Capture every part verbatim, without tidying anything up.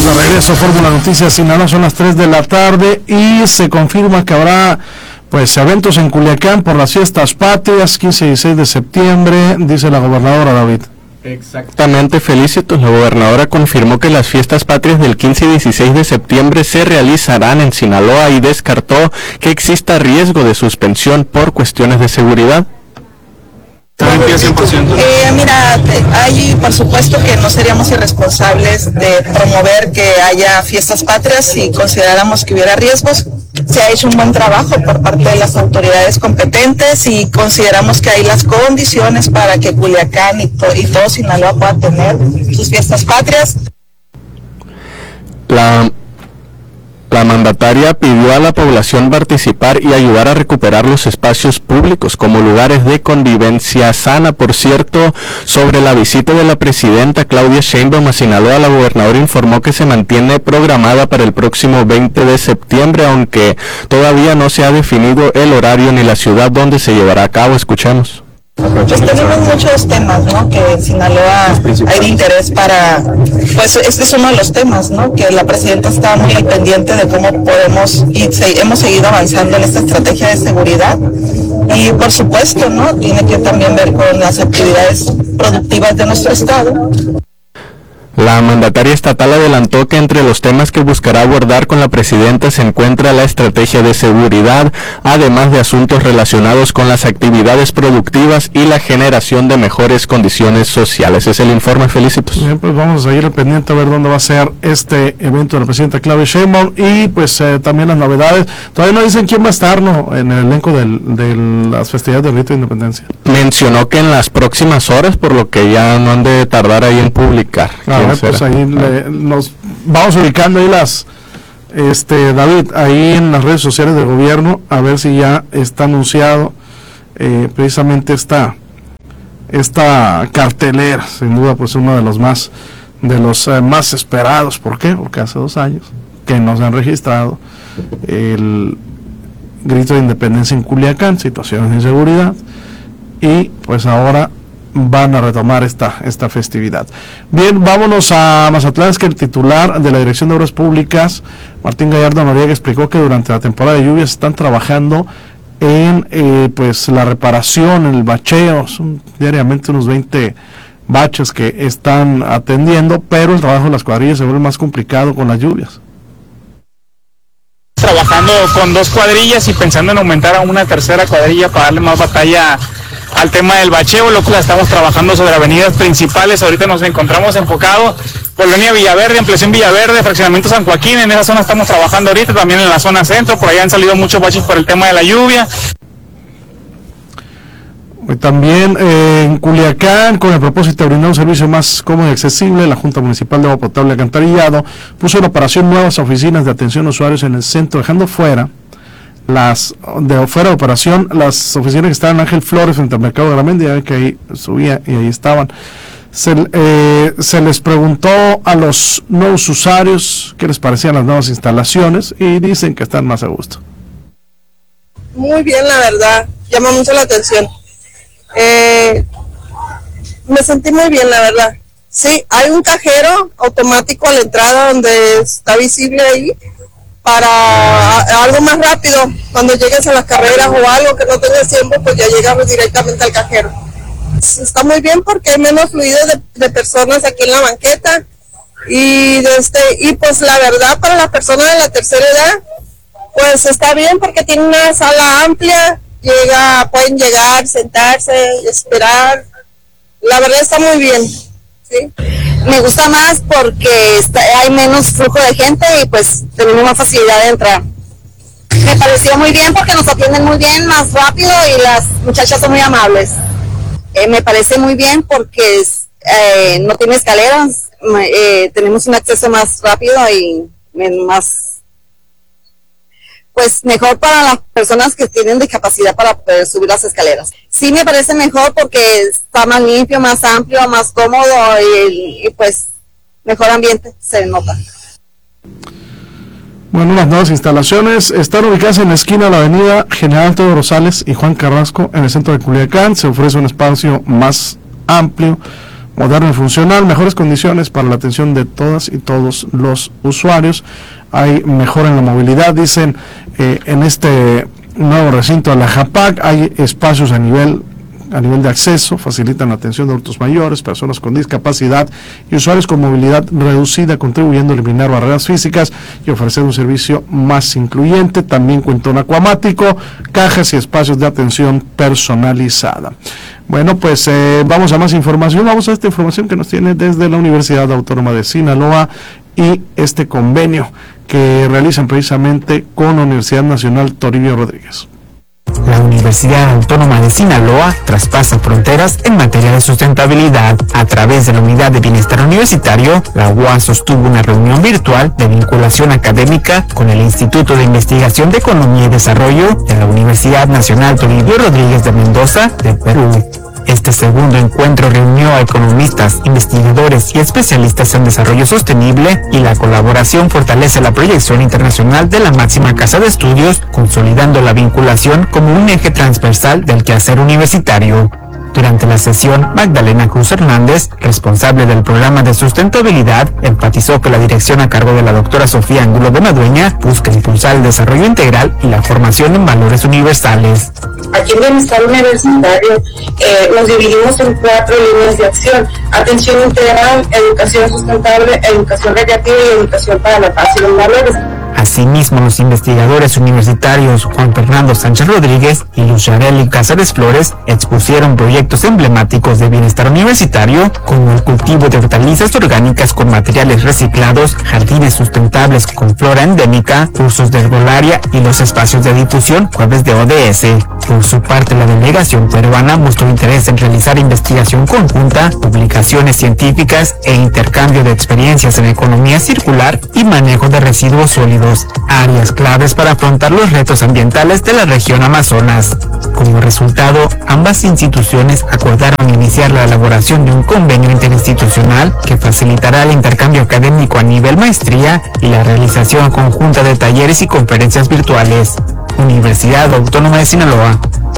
De regreso, Fórmula Noticias Sinaloa, son las tres de la tarde y se confirma que habrá pues eventos en Culiacán por las fiestas patrias, quince y dieciséis de septiembre, dice la gobernadora. David. Exactamente, Felicitos. La gobernadora confirmó que las fiestas patrias del quince y dieciséis de septiembre se realizarán en Sinaloa y descartó que exista riesgo de suspensión por cuestiones de seguridad. Eh, mira, hay por supuesto que no seríamos irresponsables de promover que haya fiestas patrias si consideráramos que hubiera riesgos. Se ha hecho un buen trabajo por parte de las autoridades competentes y consideramos que hay las condiciones para que Culiacán y, to- y todo Sinaloa pueda tener sus fiestas patrias. La La mandataria pidió a la población participar y ayudar a recuperar los espacios públicos como lugares de convivencia sana. Por cierto, sobre la visita de la presidenta Claudia Sheinbaum a Sinaloa, la gobernadora informó que se mantiene programada para el próximo veinte de septiembre, aunque todavía no se ha definido el horario ni la ciudad donde se llevará a cabo. Escuchemos. Pues tenemos muchos temas, ¿no? Que en Sinaloa hay de interés para, pues este es uno de los temas, ¿no? Que la presidenta está muy al pendiente de cómo podemos y se, hemos seguido avanzando en esta estrategia de seguridad y por supuesto, ¿no? Tiene que también ver con las actividades productivas de nuestro estado. La mandataria estatal adelantó que entre los temas que buscará abordar con la presidenta se encuentra la estrategia de seguridad, además de asuntos relacionados con las actividades productivas y la generación de mejores condiciones sociales. Es el informe, Felicitos. Bien, pues vamos a seguir al pendiente a ver dónde va a ser este evento de la presidenta Claudia Sheinbaum y pues eh, también las novedades. Todavía no dicen quién va a estar, ¿no?, en el elenco del, de las festividades del Grito de Independencia. Mencionó que en las próximas horas, por lo que ya no han de tardar ahí en publicar. A ver, pues ahí le, nos vamos ubicando ahí las, este David, ahí en las redes sociales del gobierno, a ver si ya está anunciado eh, precisamente esta, esta cartelera, sin duda pues uno de los más, de los eh, más esperados. ¿Por qué? Porque hace dos años que no se han registrado el Grito de Independencia en Culiacán, situaciones de inseguridad, y pues ahora van a retomar esta, esta festividad. Bien, vámonos a Mazatlán. Es que el titular de la Dirección de Obras Públicas, Martín Gallardo Noriega, explicó que durante la temporada de lluvias están trabajando en eh, pues la reparación, en el bacheo. Son diariamente unos veinte baches que están atendiendo, pero el trabajo de las cuadrillas se vuelve más complicado con las lluvias. Trabajando con dos cuadrillas y pensando en aumentar a una tercera cuadrilla para darle más batalla al tema del bacheo, lo que la estamos trabajando sobre avenidas principales. Ahorita nos encontramos enfocados Colonia Villaverde, ampliación Villaverde, fraccionamiento San Joaquín. En esa zona estamos trabajando ahorita, también en la zona centro. Por allá han salido muchos baches por el tema de la lluvia. También eh, en Culiacán, con el propósito de brindar un servicio más cómodo y accesible, la Junta Municipal de Agua Potable y Alcantarillado puso en operación nuevas oficinas de atención a usuarios en el centro, dejando fuera las de fuera de operación las oficinas que estaban en Ángel Flores frente al Mercado de la Mendia, que ahí subía y ahí estaban. Se, eh, se les preguntó a los nuevos usuarios qué les parecían las nuevas instalaciones y dicen que están más a gusto. Muy bien, la verdad, llama mucho la atención. Eh, me sentí muy bien, la verdad. Sí, hay un cajero automático a la entrada donde está visible ahí para algo más rápido. Cuando llegues a las carreras o algo que no tengas tiempo, pues ya llegamos directamente al cajero. Está muy bien porque hay menos fluido de, de personas aquí en la banqueta y, desde, y pues la verdad para las personas de la tercera edad, pues está bien porque tiene una sala amplia. Llega, pueden llegar, sentarse, esperar. La verdad está muy bien, ¿sí? Me gusta más porque está, hay menos flujo de gente y pues tenemos más facilidad de entrar. Me pareció muy bien porque nos atienden muy bien, más rápido y las muchachas son muy amables. Eh, me parece muy bien porque eh, no tiene escaleras, eh, tenemos un acceso más rápido y más... pues mejor para las personas que tienen discapacidad para poder subir las escaleras. Sí me parece mejor porque está más limpio, más amplio, más cómodo y, y pues mejor ambiente se nota. Bueno, las nuevas instalaciones están ubicadas en la esquina de la avenida General Antonio Rosales y Juan Carrasco en el centro de Culiacán. Se ofrece un espacio más amplio moderno y funcional, mejores condiciones para la atención de todas y todos los usuarios. Hay mejora en la movilidad, dicen, eh, en este nuevo recinto de la JAPAC hay espacios a nivel a nivel de acceso, facilitan la atención de adultos mayores, personas con discapacidad y usuarios con movilidad reducida, contribuyendo a eliminar barreras físicas y ofrecer un servicio más incluyente. También cuenta un acuático, cajas y espacios de atención personalizada. Bueno, pues eh, vamos a más información, vamos a esta información que nos tiene desde la Universidad Autónoma de Sinaloa y este convenio que realizan precisamente con la Universidad Nacional Toribio Rodríguez. La Universidad Autónoma de Sinaloa traspasa fronteras en materia de sustentabilidad. A través de la Unidad de Bienestar Universitario, la U A sostuvo una reunión virtual de vinculación académica con el Instituto de Investigación de Economía y Desarrollo de la Universidad Nacional Toribio Rodríguez de Mendoza, de Perú. Este segundo encuentro reunió a economistas, investigadores y especialistas en desarrollo sostenible, y la colaboración fortalece la proyección internacional de la máxima casa de estudios, consolidando la vinculación como un eje transversal del quehacer universitario. Durante la sesión, Magdalena Cruz Hernández, responsable del programa de sustentabilidad, enfatizó que la dirección a cargo de la doctora Sofía Angulo de Madueña busca impulsar el desarrollo integral y la formación en valores universales. Aquí en Bienestar Universitario eh, nos dividimos en cuatro líneas de acción: atención integral, educación sustentable, educación recreativa y educación para la paz y los valores. Asimismo, los investigadores universitarios Juan Fernando Sánchez Rodríguez y Luz Yareli Cáceres Flores expusieron proyectos emblemáticos de bienestar universitario, como el cultivo de hortalizas orgánicas con materiales reciclados, jardines sustentables con flora endémica, cursos de herbolaria y los espacios de difusión Jueves de O D S. Por su parte, la delegación peruana mostró interés en realizar investigación conjunta, publicaciones científicas e intercambio de experiencias en economía circular y manejo de residuos sólidos, áreas claves para afrontar los retos ambientales de la región Amazonas. Como resultado, ambas instituciones acordaron iniciar la elaboración de un convenio interinstitucional que facilitará el intercambio académico a nivel maestría y la realización conjunta de talleres y conferencias virtuales. Universidad Autónoma de Sinaloa.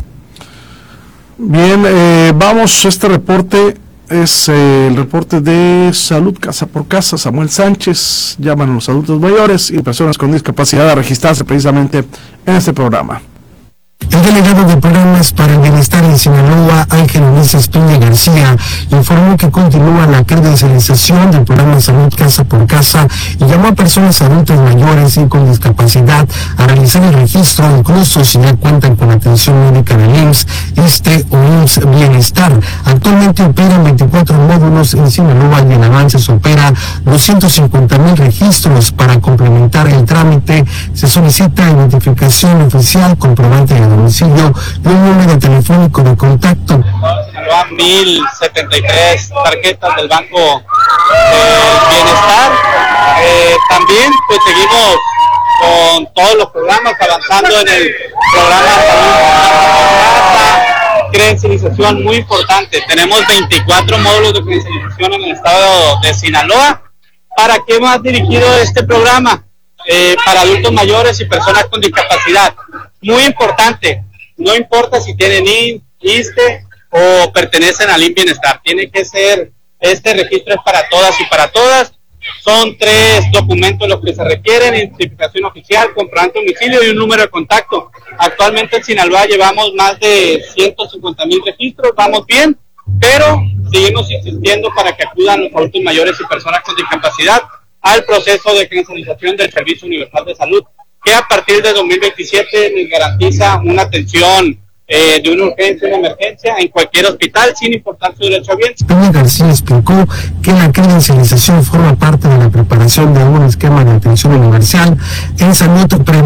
Bien, eh, vamos, este reporte es eh, el reporte de salud casa por casa. Samuel Sánchez, llaman a los adultos mayores y personas con discapacidad a registrarse precisamente en este programa. El delegado de Programas para el Bienestar en Sinaloa, Ángel Ulises Piña García, informó que continúa la credencialización del programa Salud Casa por Casa y llamó a personas adultas mayores y con discapacidad a realizar el registro, incluso si ya cuentan con atención médica del I M S S, ISSSTE o I M S S Bienestar. Actualmente operan veinticuatro módulos en Sinaloa y en Avances opera doscientos cincuenta mil registros. Para complementar el trámite se solicita identificación oficial, comprobante de domicilio y un número telefónico de contacto. mil setenta y tres tarjetas del Banco del Bienestar. Eh, también pues seguimos con todos los programas, avanzando en el programa Salud, credencialización muy importante. Tenemos veinticuatro módulos de credencialización en el estado de Sinaloa. ¿Para qué va dirigido este programa? Eh, para adultos mayores y personas con discapacidad. Muy importante, no importa si tienen I M S S, ISSSTE o pertenecen al I M S S Bienestar, tiene que ser, este registro es para todas y para todas. Son tres documentos los que se requieren: identificación oficial, comprobante de domicilio y un número de contacto. Actualmente en Sinaloa llevamos más de ciento cincuenta mil registros, vamos bien, pero seguimos insistiendo para que acudan los adultos mayores y personas con discapacidad al proceso de credencialización del Servicio Universal de Salud, que a partir de dos mil veintisiete les garantiza una atención eh, de una urgencia, una emergencia en cualquier hospital, sin importar su derecho a bien. Piña García explicó que la credencialización forma parte de la preparación de un esquema de atención universal en salud previa